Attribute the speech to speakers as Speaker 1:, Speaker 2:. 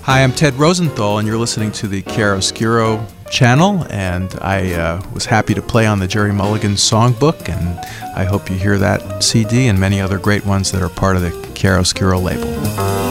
Speaker 1: Hi, I'm Ted Rosenthal, and you're listening to the Chiaroscuro channel, and I was happy to play on the Gerry Mulligan Songbook, and I hope you hear that CD and many other great ones that are part of the Chiaroscuro label.